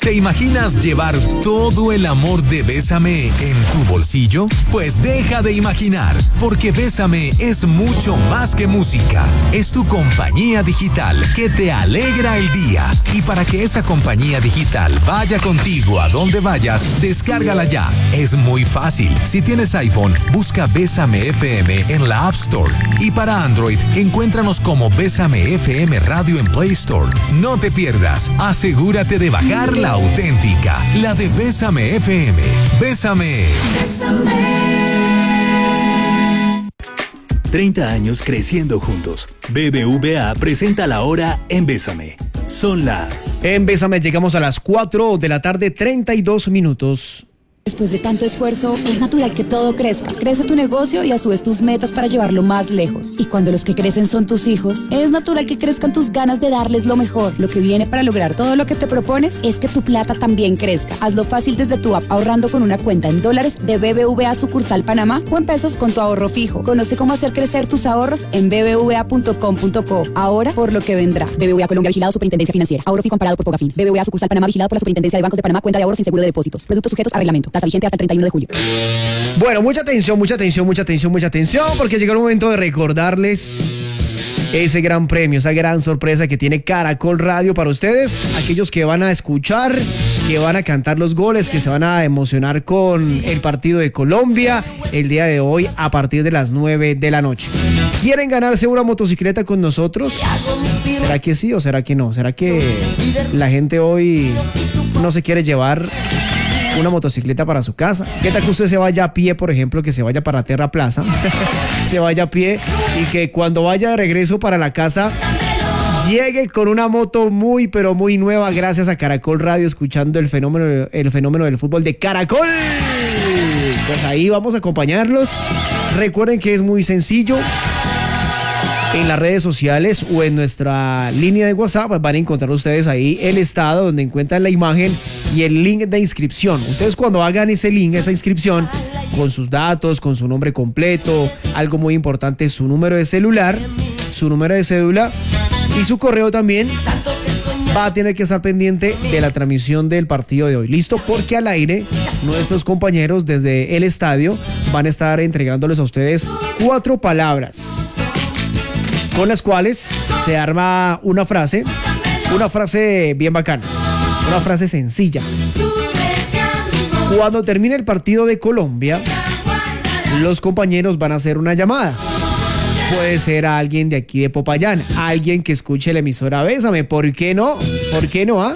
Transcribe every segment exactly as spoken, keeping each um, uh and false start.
¿Te imaginas llevar todo el amor de Bésame en tu bolsillo? Pues deja de imaginar, porque Bésame es mucho más que música. Es tu compañía digital que te alegra el día. Y para que esa compañía digital vaya contigo a donde vayas, descárgala ya. Es muy fácil. Si tienes iPhone, busca Bésame F M en la App Store. Y para Android, encuéntranos como Bésame F M Radio en Play Store. No te pierdas. Asegúrate de bajar la auténtica, la de Bésame F M. Bésame. treinta años creciendo juntos. B B V A presenta la hora en Bésame. Son las... En Bésame llegamos a las cuatro de la tarde, treinta y dos minutos. Después de tanto esfuerzo, es natural que todo crezca. Crece tu negocio y a su vez tus metas para llevarlo más lejos. Y cuando los que crecen son tus hijos, es natural que crezcan tus ganas de darles lo mejor. Lo que viene para lograr todo lo que te propones es que tu plata también crezca. Hazlo fácil desde tu app, ahorrando con una cuenta en dólares de B B V A sucursal Panamá o en pesos con tu ahorro fijo. Conoce cómo hacer crecer tus ahorros en b b v a punto com punto co. Ahora por lo que vendrá. B B V A Colombia, vigilado Superintendencia Financiera. Ahorro fijo amparado por Fogafín. B B V A sucursal Panamá, vigilado por la Superintendencia de Bancos de Panamá. Cuenta de ahorros sin seguro de depósitos. Productos sujetos a reglamento. Tasa vigente hasta el treinta y uno de julio. Bueno, mucha atención, mucha atención, mucha atención, mucha atención, porque llegó el momento de recordarles ese gran premio, esa gran sorpresa que tiene Caracol Radio para ustedes, aquellos que van a escuchar, que van a cantar los goles, que se van a emocionar con el partido de Colombia el día de hoy a partir de las nueve de la noche. ¿Quieren ganarse una motocicleta con nosotros? ¿Será que sí o será que no? ¿Será que la gente hoy no se quiere llevar una motocicleta para su casa? ¿Qué tal que usted se vaya a pie, por ejemplo, que se vaya para Terra Plaza, se vaya a pie y que cuando vaya de regreso para la casa llegue con una moto muy, pero muy nueva gracias a Caracol Radio, escuchando el fenómeno, el fenómeno del fútbol de Caracol? Pues ahí vamos a acompañarlos. Recuerden que es muy sencillo. En las redes sociales o en nuestra línea de WhatsApp van a encontrar ustedes ahí el estado donde encuentran la imagen y el link de inscripción. Ustedes cuando hagan ese link, esa inscripción, con sus datos, con su nombre completo, algo muy importante, su número de celular, su número de cédula y su correo también, va a tener que estar pendiente de la transmisión del partido de hoy. ¿Listo? Porque al aire nuestros compañeros desde el estadio van a estar entregándoles a ustedes cuatro palabras con las cuales se arma una frase, una frase bien bacana, una frase sencilla. Cuando termine el partido de Colombia, los compañeros van a hacer una llamada. Puede ser a alguien de aquí de Popayán, alguien que escuche la emisora Bésame, ¿por qué no? ¿Por qué no, ah?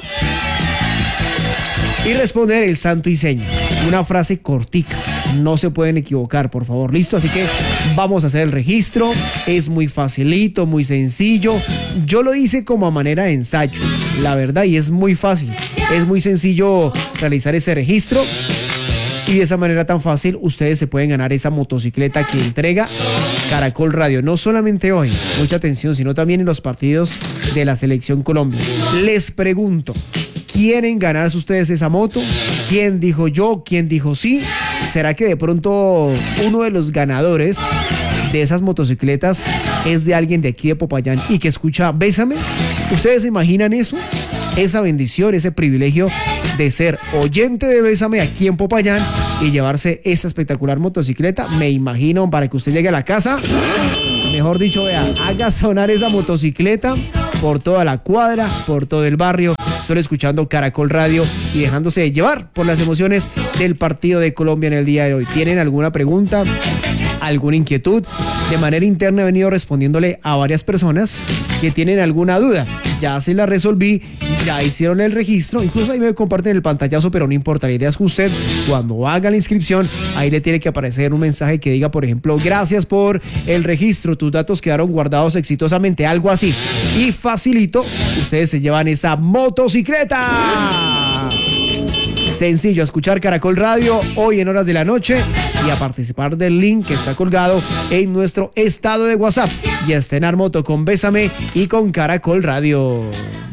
Y responder el santo y seña, una frase cortica. No se pueden equivocar, por favor, ¿listo? Así que vamos a hacer el registro. Es muy facilito, muy sencillo. Yo lo hice como a manera de ensayo, la verdad, y es muy fácil. Es muy sencillo realizar ese registro. Y de esa manera tan fácil, ustedes se pueden ganar esa motocicleta que entrega Caracol Radio. No solamente hoy, mucha atención, sino también en los partidos de la Selección Colombia. Les pregunto, ¿quieren ganarse ustedes esa moto? ¿Quién dijo yo? ¿Quién dijo sí? ¿Será que de pronto uno de los ganadores de esas motocicletas es de alguien de aquí de Popayán y que escucha Bésame? ¿Ustedes se imaginan eso? Esa bendición, ese privilegio de ser oyente de Bésame aquí en Popayán y llevarse esta espectacular motocicleta. Me imagino, para que usted llegue a la casa, mejor dicho, vea, haga sonar esa motocicleta por toda la cuadra, por todo el barrio, solo escuchando Caracol Radio y dejándose llevar por las emociones del partido de Colombia en el día de hoy. ¿Tienen alguna pregunta? ¿Alguna inquietud? De manera interna he venido respondiéndole a varias personas que tienen alguna duda. Ya se la resolví, ya hicieron el registro, incluso ahí me comparten el pantallazo, pero no importa, la idea es que usted cuando haga la inscripción, ahí le tiene que aparecer un mensaje que diga, por ejemplo, gracias por el registro, tus datos quedaron guardados exitosamente, algo así. Y facilito, ustedes se llevan esa motocicleta. Sencillo, a escuchar Caracol Radio hoy en horas de la noche y a participar del link que está colgado en nuestro estado de WhatsApp y a estrenar moto con Bésame y con Caracol Radio.